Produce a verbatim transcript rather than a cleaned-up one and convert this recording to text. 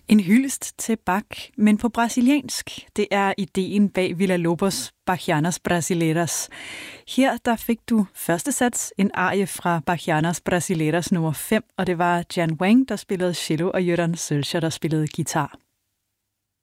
En hyldest til Bach, men på brasiliansk. Det er ideen bag Villa-Lobos Bachianas Brasileiras. Her der fik du første sats, en arie fra Bachianas Brasileiras nummer fem, og det var Jan Wang, der spillede cello, og Göran Sölscher, der spillede guitar.